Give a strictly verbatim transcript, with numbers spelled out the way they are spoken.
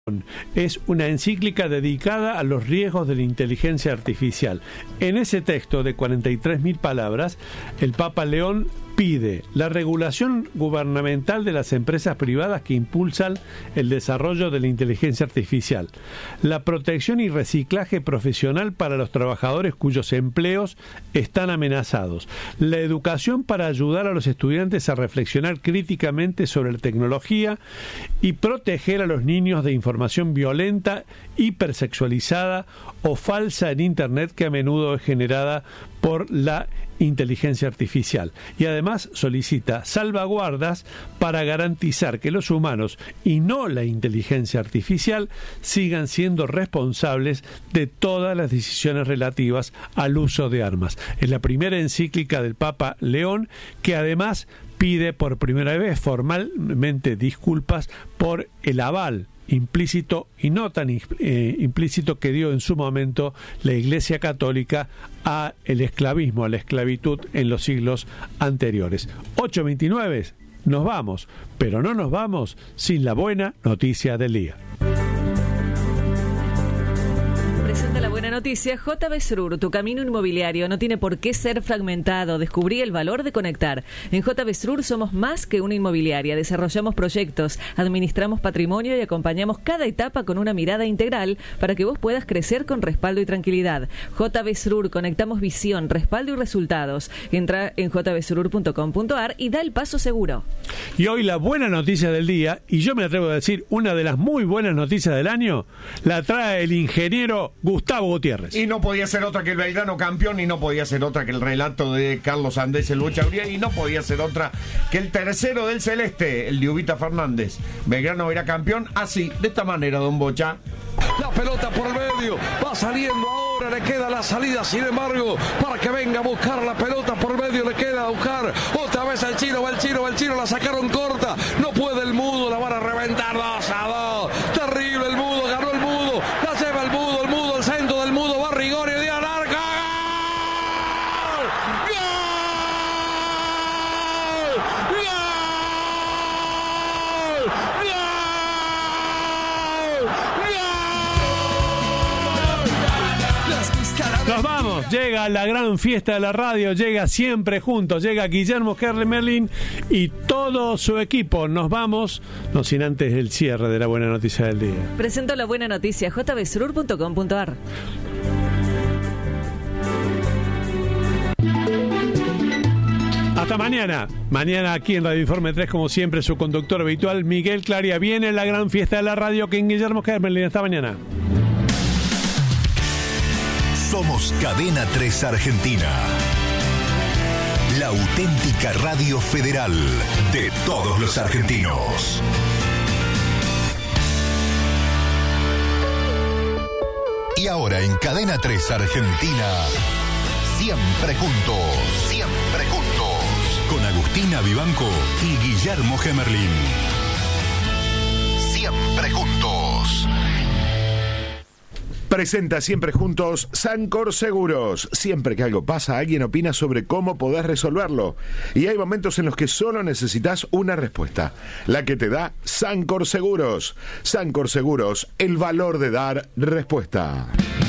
Es una encíclica dedicada a los riesgos de la inteligencia artificial. En ese texto de cuarenta y tres mil palabras, el Papa León pide la regulación gubernamental de las empresas privadas que impulsan el desarrollo de la inteligencia artificial, la protección y reciclaje profesional para los trabajadores cuyos empleos están amenazados, la educación para ayudar a los estudiantes a reflexionar críticamente sobre la tecnología y proteger a los niños de información violenta, hipersexualizada o falsa en Internet que a menudo es generada por la inteligencia artificial. Y además solicita salvaguardas para garantizar que los humanos y no la inteligencia artificial sigan siendo responsables de todas las decisiones relativas al uso de armas. Es la primera encíclica del Papa León, que además pide por primera vez formalmente disculpas por el aval implícito y no tan eh, implícito que dio en su momento la Iglesia Católica a el esclavismo, a la esclavitud en los siglos anteriores. ocho veintinueve, nos vamos, pero no nos vamos sin la buena noticia del día. Presenta la buena noticia. J B Srur, tu camino inmobiliario no tiene por qué ser fragmentado. Descubrí el valor de conectar. En J B Srur somos más que una inmobiliaria. Desarrollamos proyectos, administramos patrimonio y acompañamos cada etapa con una mirada integral para que vos puedas crecer con respaldo y tranquilidad. J B Srur, conectamos visión, respaldo y resultados. Entra en j b srur punto com punto a r y da el paso seguro. Y hoy la buena noticia del día, y yo me atrevo a decir una de las muy buenas noticias del año, la trae el ingeniero Gustavo Gutiérrez. Y no podía ser otra que el Belgrano campeón, y no podía ser otra que el relato de Carlos Andés, el Bocha Uría, y no podía ser otra que el tercero del Celeste, el Diubita Fernández. Belgrano era campeón así, de esta manera, don Bocha. La pelota por el medio, va saliendo ahora, le queda la salida, sin embargo, para que venga a buscar la pelota por el medio, le queda a buscar otra vez al Chino, va el Chino, va el Chino, la sacaron corta, no puede el Mudo, la van a reventar dos a dos, terrible el Mudo, ganó el Mudo, la lleva el Mudo, el Mudo, el centro del Mudo, va Rigori, de Alarca, ¡gol! ¡Gol! ¡Gol! Nos vamos, llega la gran fiesta de la radio, llega Siempre Juntos, llega Guillermo Merlin y todo su equipo. Nos vamos, no sin antes el cierre de la buena noticia del día. Presento la buena noticia, j b srur punto com punto a r. Hasta mañana. Mañana aquí en Radio Informe tres, como siempre, su conductor habitual, Miguel Claria. Viene la gran fiesta de la radio que en Guillermo Merlin. Hasta mañana. Somos Cadena tres Argentina, la auténtica radio federal de todos los argentinos. Y ahora en Cadena tres Argentina, Siempre Juntos, Siempre Juntos, con Agustina Vivanco y Guillermo Merlin. Siempre Juntos. Presenta Siempre Juntos Sancor Seguros. Siempre que algo pasa, alguien opina sobre cómo podés resolverlo. Y hay momentos en los que solo necesitas una respuesta, la que te da Sancor Seguros. Sancor Seguros, el valor de dar respuesta.